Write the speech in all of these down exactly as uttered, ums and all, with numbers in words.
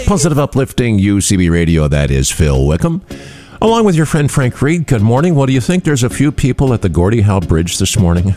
Positive, uplifting U C B Radio, that is Phil Wickham. Along with your friend Frank Reed, good morning. What do you think? There's a few people at the Gordie Howe Bridge this morning.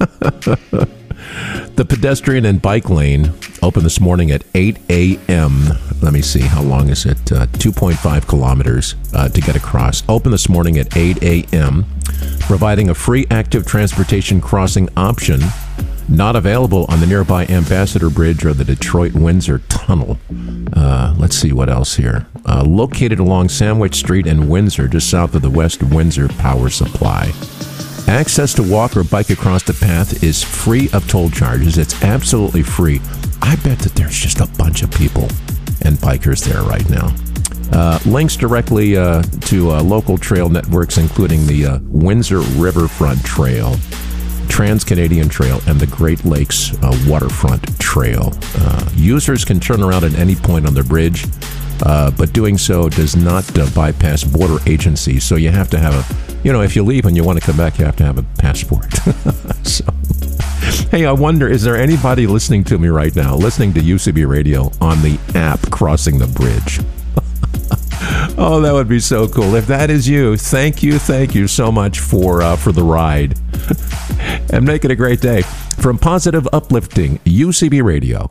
The pedestrian and bike lane opened this morning at eight a.m. Let me see, how long is it? Uh, two point five kilometers uh, to get across. Opened this morning at eight a.m., providing a free active transportation crossing option. Not available on the nearby Ambassador Bridge or the Detroit-Windsor Tunnel. Uh, let's see what else here. Uh, located along Sandwich Street in Windsor, just south of the West Windsor Power Supply. Access to walk or bike across the path is free of toll charges. It's absolutely free. I bet that there's just a bunch of people and bikers there right now. Uh, links directly uh, to uh, local trail networks, including the uh, Windsor Riverfront Trail, Trans-Canadian Trail, and the Great Lakes uh, Waterfront Trail. Uh, users can turn around at any point on the bridge, uh, but doing so does not uh, bypass border agencies. So you have to have a, you know, if you leave and you want to come back, you have to have a passport. So, hey, I wonder, is there anybody listening to me right now, listening to U C B Radio on the app Crossing the Bridge? Oh, that would be so cool. If that is you, thank you, thank you so much for uh, for the ride. And make it a great day. From Positive Uplifting U C B Radio.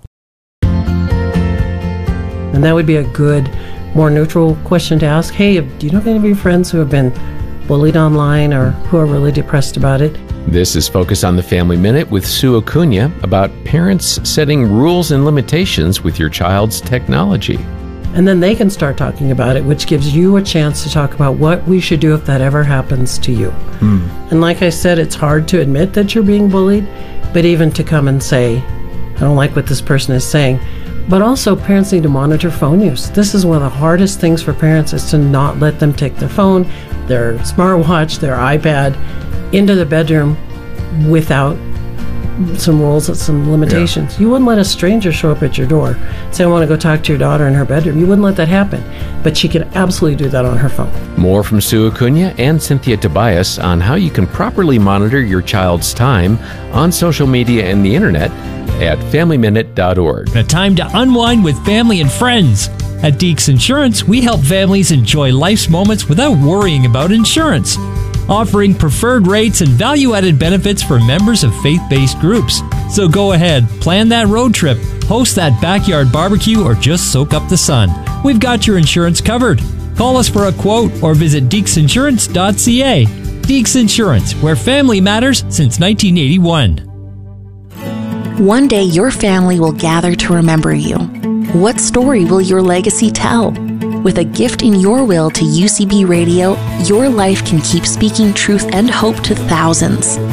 And that would be a good, more neutral question to ask. Hey, do you know any of your friends who have been bullied online or who are really depressed about it? This is Focus on the Family Minute with Sue Acuna about parents setting rules and limitations with your child's technology. And then they can start talking about it, which gives you a chance to talk about what we should do if that ever happens to you. Mm. And like I said, it's hard to admit that you're being bullied, but even to come and say, I don't like what this person is saying. But also, parents need to monitor phone use. This is one of the hardest things for parents, is to not let them take their phone, their smartwatch, their iPad into the bedroom without some rules and some limitations. Yeah. You wouldn't let a stranger show up at your door, say, I want to go talk to your daughter in her bedroom. You wouldn't let that happen. But she can absolutely do that on her phone. More from Sue Acuna and Cynthia Tobias on how you can properly monitor your child's time on social media and the internet at family minute dot org. A time to unwind with family and friends. At Deeks Insurance, we help families enjoy life's moments without worrying about insurance, offering preferred rates and value-added benefits for members of faith-based groups. So go ahead, plan that road trip, host that backyard barbecue, or just soak up the sun. We've got your insurance covered. Call us for a quote or visit deeks insurance dot c a. Deeks Insurance, where family matters since nineteen eighty-one. One day your family will gather to remember you. What story will your legacy tell? With a gift in your will to U C B Radio, your life can keep speaking truth and hope to thousands.